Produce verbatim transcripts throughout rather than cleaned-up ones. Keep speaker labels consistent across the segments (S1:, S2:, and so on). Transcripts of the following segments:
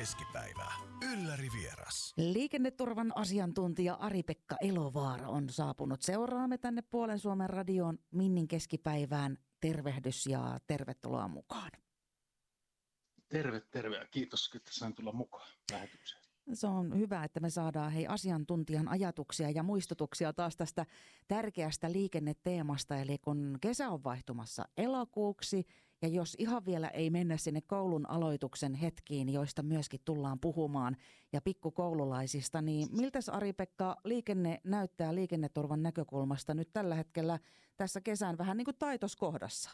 S1: keskipäivä. Ylläri vieras.
S2: Liikenneturvan asiantuntija Ari-Pekka Elovaara on saapunut. Seuraamme tänne Puolen Suomen radioon Minnin keskipäivään. Tervehdys ja tervetuloa mukaan.
S3: Terve, terve. Kiitos, että sain tulla mukaan lähetykseen.
S2: Se on hyvä, että me saadaan hei asiantuntijan ajatuksia ja muistutuksia taas tästä tärkeästä liikenneteemasta. Eli kun kesä on vaihtumassa elokuuksi ja jos ihan vielä ei mennä sinne koulun aloituksen hetkiin, joista myöskin tullaan puhumaan ja pikkukoululaisista, niin miltäs Ari-Pekka liikenne näyttää liikenneturvan näkökulmasta nyt tällä hetkellä tässä kesän vähän niin kuin taitoskohdassa?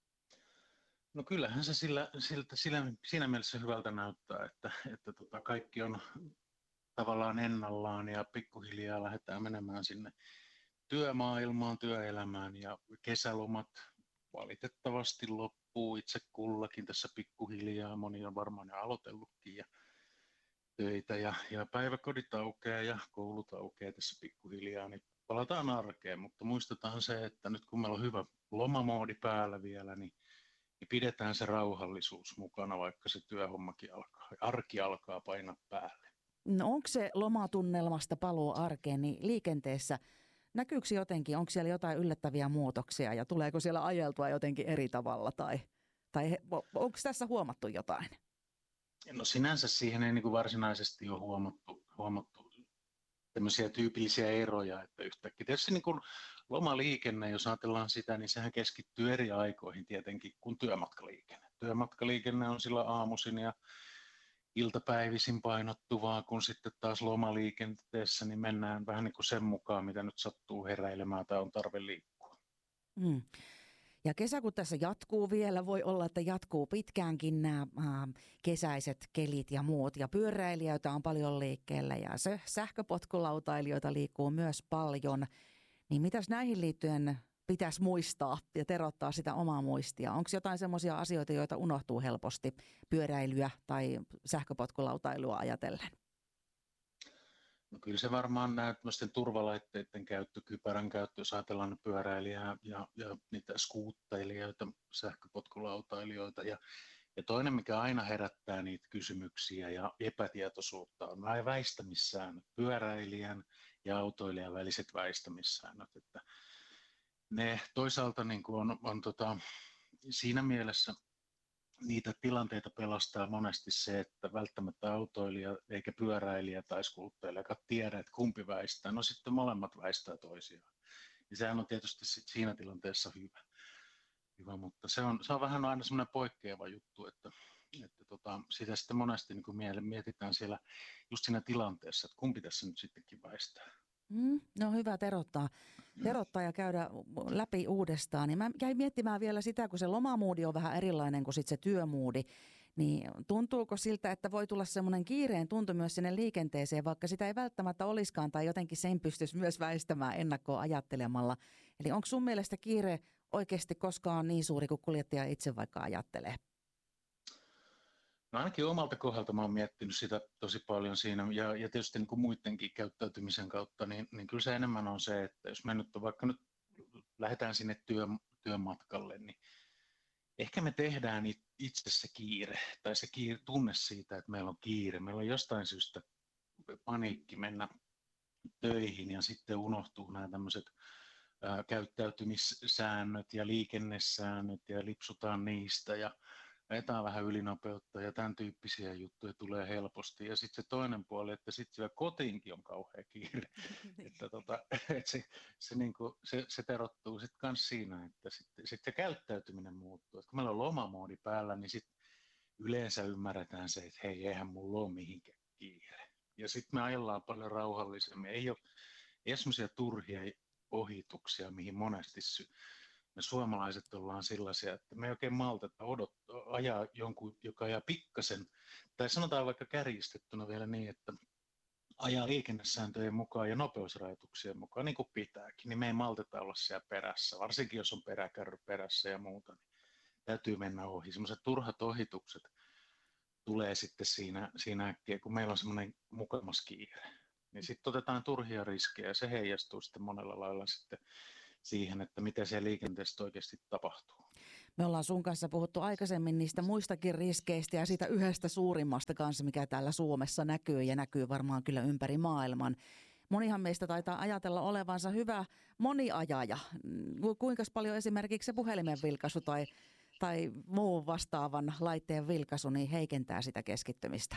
S3: No kyllähän se sillä, siltä, sillä, siinä mielessä hyvältä näyttää, että, että tota kaikki on tavallaan ennallaan ja pikkuhiljaa lähdetään menemään sinne työmaailmaan, työelämään ja kesälomat valitettavasti loppuu itse kullakin tässä pikkuhiljaa. Moni on varmaan jo aloitellutkin ja töitä ja, ja päiväkodit aukeaa ja koulut aukeaa tässä pikkuhiljaa, niin palataan arkeen, mutta muistetaan se, että nyt kun meillä on hyvä lomamoodi päällä vielä, niin niin pidetään se rauhallisuus mukana, vaikka se työhommakin alkaa, arki alkaa painaa päälle.
S2: No onko se lomatunnelmasta paluu arkeen niin liikenteessä, näkyykö jotenkin, onko siellä jotain yllättäviä muutoksia ja tuleeko siellä ajeltua jotenkin eri tavalla tai, tai onko tässä huomattu jotain?
S3: No sinänsä siihen ei niin kuin varsinaisesti ole huomattu, huomattu tämmöisiä tyypillisiä eroja, että yhtäkkiä. Tietysti niin kuin lomaliikenne, jos ajatellaan sitä, niin sehän keskittyy eri aikoihin tietenkin kuin työmatkaliikenne. Työmatkaliikenne on sillä aamuisin ja iltapäivisin painottuvaa, kun sitten taas lomaliikenteessä niin mennään vähän niin kuin sen mukaan, mitä nyt sattuu heräilemään tai on tarve liikkua.
S2: Mm. Ja kesä kun tässä jatkuu vielä, voi olla, että jatkuu pitkäänkin nämä äh, kesäiset kelit ja muut. Ja pyöräilijöitä on paljon liikkeellä ja se sähköpotkulautailijoita liikkuu myös paljon. Niin mitäs näihin liittyen pitäisi muistaa ja terottaa sitä omaa muistia? Onko jotain semmoisia asioita, joita unohtuu helposti pyöräilyä tai sähköpotkulautailua ajatellen?
S3: No kyllä se varmaan nämä turvalaitteiden käyttö, kypärän käyttö, jos ajatellaan pyöräilijää ja, ja niitä skuuttailijoita, sähköpotkulautailijoita. Ja, ja toinen, mikä aina herättää niitä kysymyksiä ja epätietoisuutta, on nämä väistämissäännöt, pyöräilijän ja autoilijan väliset väistämissäännöt. Että ne toisaalta niin kuin on, on tota, siinä mielessä niitä tilanteita pelastaa monesti se, että välttämättä autoilija eikä pyöräilijä tai skuutteilija tiedä, että kumpi väistää. No sitten molemmat väistää toisiaan. Ja sehän on tietysti sit siinä tilanteessa hyvä. hyvä mutta se on, se on vähän aina semmoinen poikkeava juttu, että, että tota, sitä sitten monesti niin kun mietitään siellä just siinä tilanteessa, että kumpi tässä nyt sittenkin väistää.
S2: Mm, no hyvä terottaa, terottaa ja käydä läpi uudestaan. Niin mä jäin miettimään vielä sitä, kun se lomamuudi on vähän erilainen kuin sit se työmuudi. Niin tuntuuko siltä, että voi tulla semmoinen kiireen tuntu myös sinne liikenteeseen, vaikka sitä ei välttämättä olisikaan tai jotenkin sen pystyisi myös väistämään ennakkoon ajattelemalla. Eli onko sun mielestä kiire oikeasti koskaan niin suuri kuin kuljettaja itse vaikka ajattelee?
S3: No ainakin omalta kohdalta mä oon miettinyt sitä tosi paljon siinä ja, ja tietysti niin kuin muidenkin käyttäytymisen kautta, niin, niin kyllä se enemmän on se, että jos me nyt vaikka nyt lähdetään sinne työ, työmatkalle, niin ehkä me tehdään itse se kiire tai se kiire, tunne siitä, että meillä on kiire. Meillä on jostain syystä paniikki mennä töihin ja sitten unohtuu nämä tämmöiset ää, käyttäytymissäännöt ja liikennesäännöt ja lipsutaan niistä ja ajetaan vähän ylinopeutta ja tämän tyyppisiä juttuja tulee helposti. Ja sitten se toinen puoli, että sitten siellä kotiinkin on kauhea kiire. että tota, et se, se, niinku, se, se terottuu sitten myös siinä, että sitten sit se käyttäytyminen muuttuu. Et kun meillä on lomamoodi päällä, niin sitten yleensä ymmärretään se, että hei, eihän mulla ole mihinkään kiire. Ja sitten me ajellaan paljon rauhallisemmin. Ei ole, ei ole semmoisia turhia ohituksia, mihin monesti sy- me suomalaiset ollaan sellaisia, että me ei oikein malteta odottaa, ajaa jonkun, joka ajaa pikkasen, tai sanotaan vaikka kärjistettynä vielä niin, että ajaa liikennesääntöjen mukaan ja nopeusrajoituksien mukaan, niin kuin pitääkin, niin me ei malteta olla siellä perässä, varsinkin jos on peräkärry perässä ja muuta, niin täytyy mennä ohi. Sellaiset turhat ohitukset tulee sitten siinä, siinä äkkiä, kun meillä on semmoinen mukamas kiire. Niin sitten otetaan turhia riskejä ja se heijastuu sitten monella lailla sitten siihen, että mitä siellä liikenteessä oikeasti tapahtuu.
S2: Me ollaan sun kanssa puhuttu aikaisemmin niistä muistakin riskeistä ja siitä yhdestä suurimmasta kanssa, mikä täällä Suomessa näkyy ja näkyy varmaan kyllä ympäri maailman. Monihan meistä taitaa ajatella olevansa hyvä moniajaja. Ku- Kuinka paljon esimerkiksi se puhelimen vilkaisu tai, tai muu vastaavan laitteen vilkaisu niin heikentää sitä keskittymistä?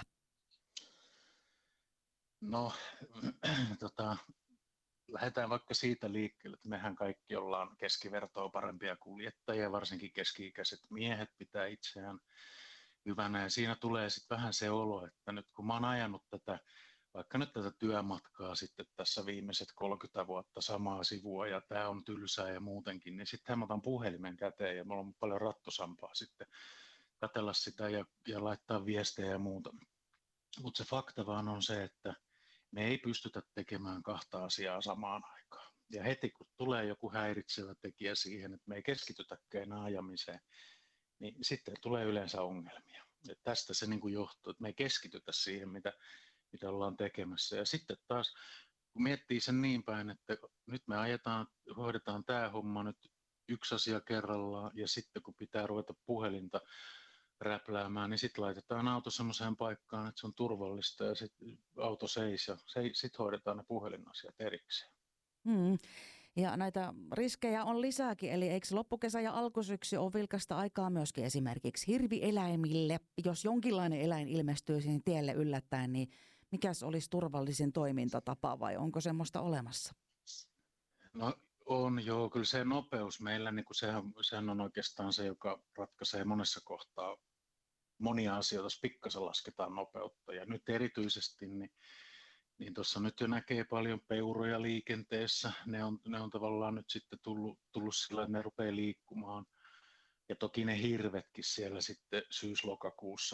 S3: No, tota, lähdetään vaikka siitä liikkeelle, että mehän kaikki ollaan keskivertoa parempia kuljettajia, varsinkin keski-ikäiset miehet pitää itseään hyvänä. Ja siinä tulee sitten vähän se olo, että nyt kun mä oon ajanut tätä, vaikka nyt tätä työmatkaa sitten tässä viimeiset kolmekymmentä vuotta samaa sivua ja tämä on tylsää ja muutenkin, niin sitten mä otan puhelimen käteen ja mulla on paljon rattosampaa sitten katsella sitä ja, ja laittaa viestejä ja muuta. Mutta se fakta vaan on se, että me ei pystytä tekemään kahta asiaa samaan aikaan. Ja heti kun tulee joku häiritsevä tekijä siihen, että me ei keskitytäkään enää ajamiseen, niin sitten tulee yleensä ongelmia. Ja tästä se niin kuin johtuu, että me ei keskitytä siihen, mitä, mitä ollaan tekemässä. Ja sitten taas, kun miettii sen niin päin, että nyt me ajetaan, hoidetaan tämä homma nyt yksi asia kerrallaan, ja sitten kun pitää ruveta puhelinta räpläämään, niin sitten laitetaan auto semmoiseen paikkaan, että se on turvallista ja sitten auto seis ja sitten hoidetaan ne puhelinasiat erikseen.
S2: Hmm. Ja näitä riskejä on lisääkin, eli eikö loppukesä ja alkusyksy ole vilkasta aikaa myöskin esimerkiksi hirvieläimille? Jos jonkinlainen eläin ilmestyy siihen tielle yllättäen, niin mikäs olisi turvallisin toimintatapa vai onko semmoista olemassa?
S3: No on joo, kyllä se nopeus meillä, niin sehän, sehän on oikeastaan se, joka ratkaisee monessa kohtaa monia asioita, jos pikkasen lasketaan nopeutta. Ja nyt erityisesti, niin, niin tuossa nyt jo näkee paljon peuroja liikenteessä. Ne on, ne on tavallaan nyt sitten tullut, tullut sillä, että ne rupeaa liikkumaan. Ja toki ne hirvetkin siellä sitten syys-lokakuussa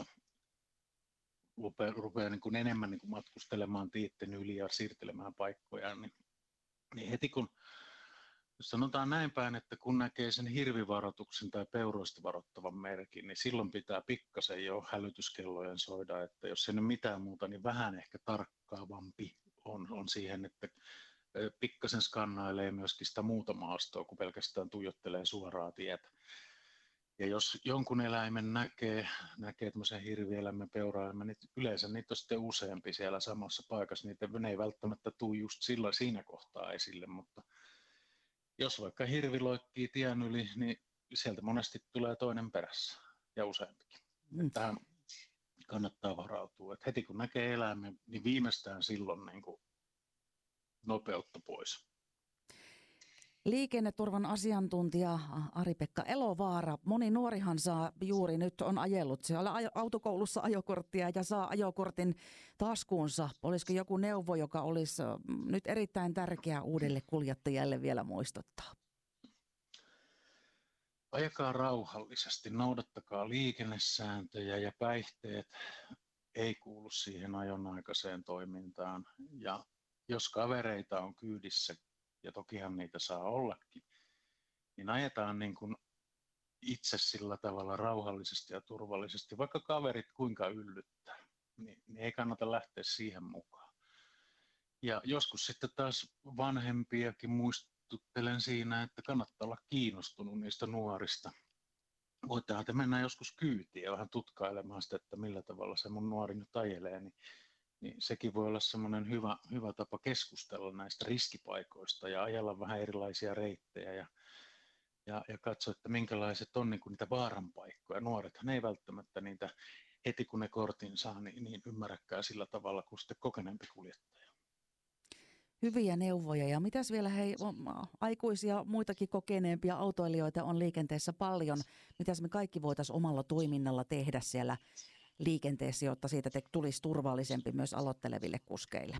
S3: rupeaa, rupeaa niin kuin enemmän niin kuin matkustelemaan tiitten yli ja siirtelemään paikkoja. Niin, niin heti kun sanotaan näin päin, että kun näkee sen hirvivaroituksen tai peuroista varoittavan merkin, niin silloin pitää pikkasen jo hälytyskellojen soida, että jos ei nyt mitään muuta, niin vähän ehkä tarkkaavampi on, on siihen, että pikkasen skannailee myöskin sitä muuta maastoa, kun pelkästään tuijottelee suoraa tietä. Ja jos jonkun eläimen näkee, näkee tämmöisen hirvieläimen, peuraeläimen, niin yleensä niitä on sitten useampi siellä samassa paikassa. Niitä ne ei välttämättä tule just sillä, siinä kohtaa esille, mutta jos vaikka hirvi loikkii tien yli, niin sieltä monesti tulee toinen perässä ja useampikin. Mm. Tähän kannattaa varautua. Et heti kun näkee eläimen, niin viimeistään silloin niin kuin nopeutta pois.
S2: Liikenneturvan asiantuntija Ari-Pekka Elovaara. Moni nuorihan saa juuri nyt on ajellut siellä autokoulussa ajokorttia ja saa ajokortin taskuunsa. Olisiko joku neuvo, joka olisi nyt erittäin tärkeä uudelle kuljettajalle vielä muistuttaa?
S3: Ajakaa rauhallisesti, noudattakaa liikennesääntöjä ja päihteet ei kuulu siihen ajonaikaiseen toimintaan. Ja jos kavereita on kyydissä, ja tokihan niitä saa ollakin, niin ajetaan niin kuin itse sillä tavalla rauhallisesti ja turvallisesti, vaikka kaverit kuinka yllyttää, niin, niin ei kannata lähteä siihen mukaan. Ja joskus sitten taas vanhempiakin muistuttelen siinä, että kannattaa olla kiinnostunut niistä nuorista. Voidaan te mennä joskus kyytiin ja vähän tutkailemaan sitä, että millä tavalla se mun nuori nyt ajelee, niin niin sekin voi olla semmoinen hyvä, hyvä tapa keskustella näistä riskipaikoista ja ajella vähän erilaisia reittejä ja, ja, ja katsoa, että minkälaiset on niin kuin niitä vaaranpaikkoja. Nuorethan ei välttämättä niitä heti kun ne kortin saa, niin, niin ymmärräkään sillä tavalla kuin sitten kokeneempi kuljettaja.
S2: Hyviä neuvoja. Ja mitäs vielä hei, aikuisia muitakin kokeneempia autoilijoita on liikenteessä paljon. Mitäs me kaikki voitaisiin omalla toiminnalla tehdä siellä liikenteessä, jotta siitä tulisi turvallisempi myös aloitteleville kuskeille?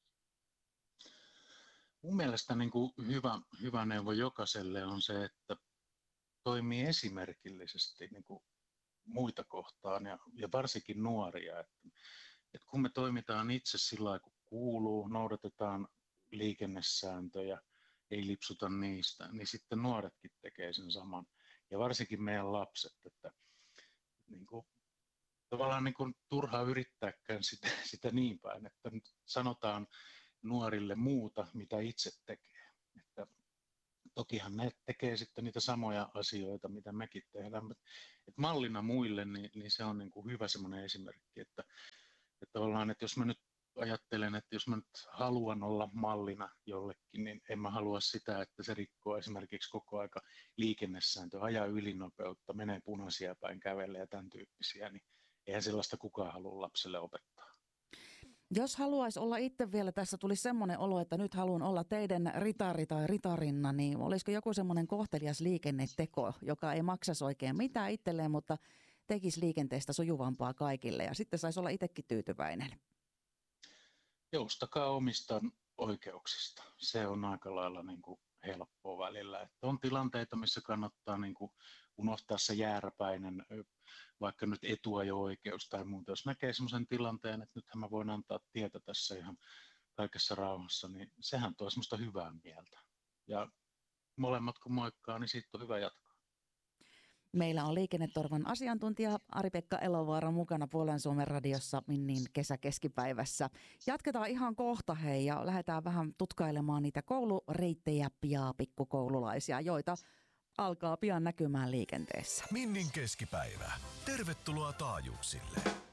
S3: Mun mielestä niin kuin hyvä, hyvä neuvo jokaiselle on se, että toimii esimerkillisesti niin kuin muita kohtaan ja, ja varsinkin nuoria. Että, että kun me toimitaan itse sillä lailla, kun kuuluu, noudatetaan liikennesääntöjä, ei lipsuta niistä, niin sitten nuoretkin tekee sen saman. Ja varsinkin meidän lapset, että niin kuin tavallaan niin kuin turhaa yrittääkään sitä, sitä niin päin, että nyt sanotaan nuorille muuta, mitä itse tekee. Että tokihan ne tekee sitten niitä samoja asioita, mitä mekin tehdään. Et mallina muille, niin, niin se on niin kuin hyvä semmoinen esimerkki, että, että ollaan, että jos mä nyt ajattelen, että jos mä nyt haluan olla mallina jollekin, niin en mä halua sitä, että se rikkoo esimerkiksi koko aika liikennesääntöä, ajaa ylinopeutta, menee punaisia päin, kävelee ja tämän tyyppisiä, niin eihän sellaista kukaan halua lapselle opettaa.
S2: Jos haluaisi olla itse vielä, tässä tuli semmoinen olo, että nyt haluan olla teidän ritari tai ritarinna, niin olisiko joku semmoinen kohtelias liikenneteko, joka ei maksaisi oikein mitään itselleen, mutta tekisi liikenteestä sujuvampaa kaikille ja sitten saisi olla itsekin tyytyväinen?
S3: Joustakaa omista oikeuksista. Se on aika lailla niin kuin helppoa välillä. Että on tilanteita, missä kannattaa niin kuin unohtaa se jääräpäinen, vaikka nyt etuajo-oikeus tai muuta. Jos näkee sellaisen tilanteen, että nythän mä voin antaa tietä tässä ihan kaikessa rauhassa, niin sehän tuo semmoista hyvää mieltä. Ja molemmat kun moikkaa, niin siitä on hyvä jatkaa.
S2: Meillä on Liikennetorvan asiantuntija Ari-Pekka Elovaara mukana Puolen Suomen radiossa Minnin kesäkeskipäivässä. Jatketaan ihan kohta hei ja lähdetään vähän tutkailemaan niitä koulureittejä ja pikkukoululaisia, joita alkaa pian näkymään liikenteessä.
S1: Minnin keskipäivä. Tervetuloa taajuuksille.